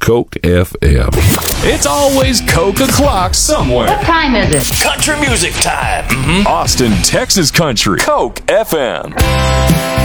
Coke FM. It's always Coke o'clock somewhere. What time is it? Country music time. Austin, Texas country. Coke FM.